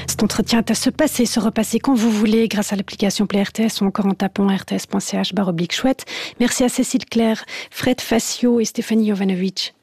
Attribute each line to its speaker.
Speaker 1: Cet entretien est à se passer, se repasser quand vous voulez grâce à l'application Play RTS ou encore en tapant rts.ch/chouette. Merci à Cécile Claire, Fred Facio et Stéphanie Jovanovic